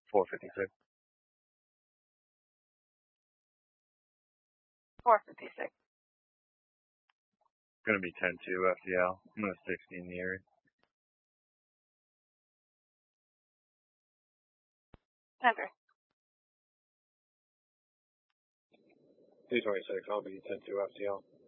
456. 456. Gonna be 10-2 FDL. I'm gonna 60 in the area. 10-3. 226, I'll be 10-2 FTL.